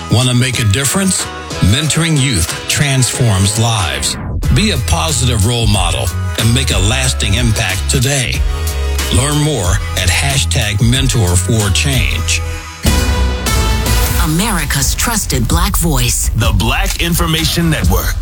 Want to make a difference? Mentoring youth transforms lives. Be a positive role model and make a lasting impact today. Learn more at #Mentor4Change. America's trusted Black voice. The Black Information Network.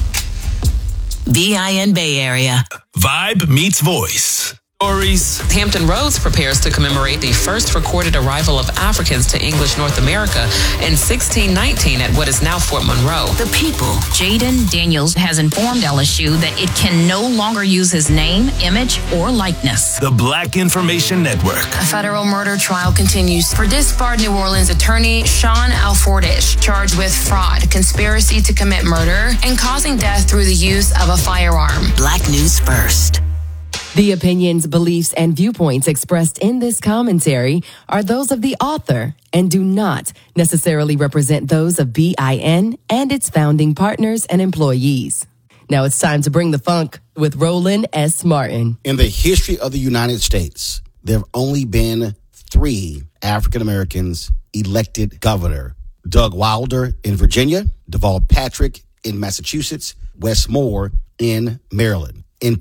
VIN Bay Area. Vibe meets voice. Stories. Hampton Roads prepares to commemorate the first recorded arrival of Africans to English North America in 1619 at what is now Fort Monroe. The People. Jaden Daniels has informed LSU that it can no longer use his name, image, or likeness. The Black Information Network. A federal murder trial continues for disbarred New Orleans attorney Sean Alfordish, charged with fraud, conspiracy to commit murder, and causing death through the use of a firearm. Black News First. The opinions, beliefs, and viewpoints expressed in this commentary are those of the author and do not necessarily represent those of BIN and its founding partners and employees. Now it's time to bring the funk with Roland S. Martin. In the history of the United States, there have only been 3 African Americans elected governor. Doug Wilder in Virginia, Deval Patrick in Massachusetts, Wes Moore in Maryland. In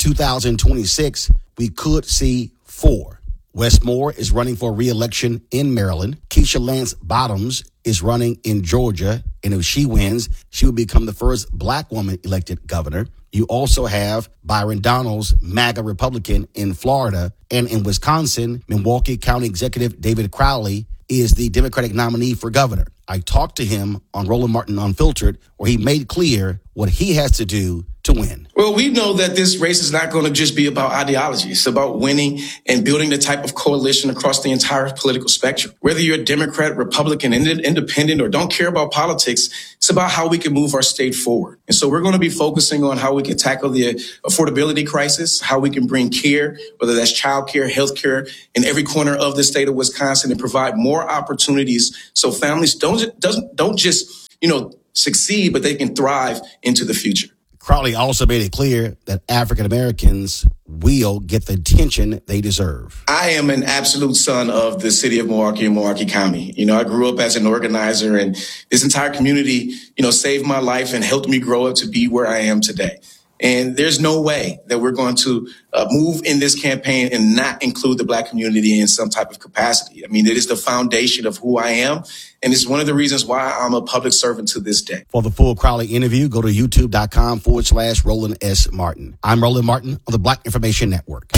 2026, we could see 4. Wes Moore is running for re-election in Maryland. Keisha Lance Bottoms is running in Georgia. And if she wins, she will become the first Black woman elected governor. You also have Byron Donalds, MAGA Republican in Florida. And in Wisconsin, Milwaukee County Executive David Crowley is the Democratic nominee for governor. I talked to him on Roland Martin Unfiltered, where he made clear what he has to do to win. Well, we know that this race is not going to just be about ideology. It's about winning and building the type of coalition across the entire political spectrum. Whether you're a Democrat, Republican, independent, or don't care about politics, it's about how we can move our state forward. And so we're going to be focusing on how we can tackle the affordability crisis, how we can bring care, whether that's child care, health care, in every corner of the state of Wisconsin, and provide more opportunities so families don't just, succeed, but they can thrive into the future. Crowley also made it clear that African Americans will get the attention they deserve. I am an absolute son of the city of Milwaukee and Milwaukee County. I grew up as an organizer, and this entire community, saved my life and helped me grow up to be where I am today. And there's no way that we're going to move in this campaign and not include the Black community in some type of capacity. I mean, it is the foundation of who I am. And it's one of the reasons why I'm a public servant to this day. For the full Crowley interview, go to youtube.com/Roland S. Martin. I'm Roland Martin on the Black Information Network.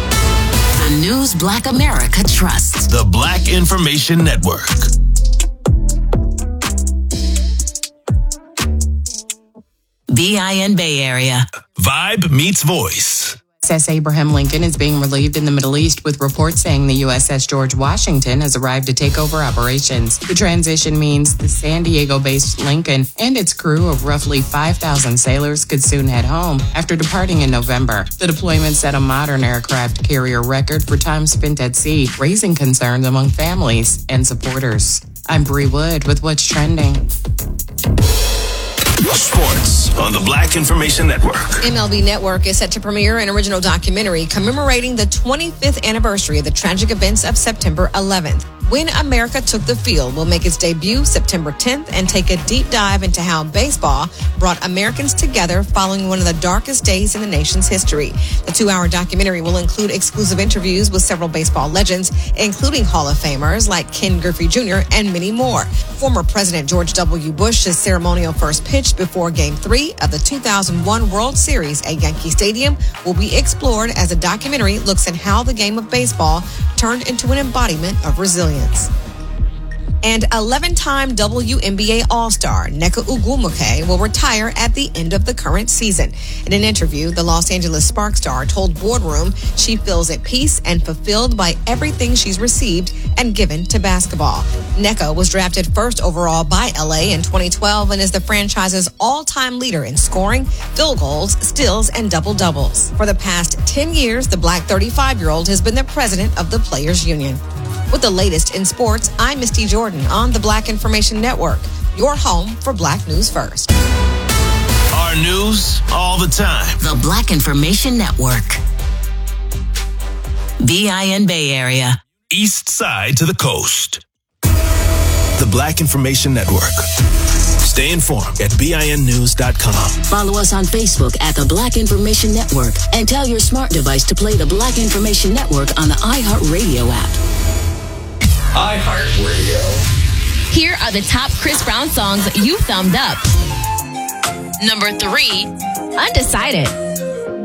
The news Black America trusts. The Black Information Network. VIN Bay Area. Vibe meets voice. USS Abraham Lincoln is being relieved in the Middle East, with reports saying the USS George Washington has arrived to take over operations. The transition means the San Diego-based Lincoln and its crew of roughly 5,000 sailors could soon head home after departing in November. The deployment set a modern aircraft carrier record for time spent at sea, raising concerns among families and supporters. I'm Bree Wood with What's Trending. Sports on the Black Information Network. MLB Network is set to premiere an original documentary commemorating the 25th anniversary of the tragic events of September 11th. When America Took the Field will make its debut September 10th and take a deep dive into how baseball brought Americans together following one of the darkest days in the nation's history. The 2-hour documentary will include exclusive interviews with several baseball legends, including Hall of Famers like Ken Griffey Jr. and many more. Former President George W. Bush's ceremonial first pitch before Game 3 of the 2001 World Series at Yankee Stadium will be explored as the documentary looks at how the game of baseball turned into an embodiment of resilience. And 11-time WNBA All-Star Nneka Ogwumike will retire at the end of the current season. In an interview, the Los Angeles Spark star told Boardroom she feels at peace and fulfilled by everything she's received and given to basketball. Nneka was drafted first overall by LA in 2012 and is the franchise's all-time leader in scoring, field goals, steals, and double-doubles. For the past 10 years, the Black 35-year-old has been the president of the Players Union. With the latest in sports, I'm Misty Jordan on the Black Information Network, your home for Black News First. Our news all the time. The Black Information Network. VIN Bay Area. East side to the coast. The Black Information Network. Stay informed at BINnews.com. Follow us on Facebook at The Black Information Network and tell your smart device to play The Black Information Network on the iHeartRadio app. iHeartRadio. Here are the top Chris Brown songs you thumbed up. Number 3, Undecided.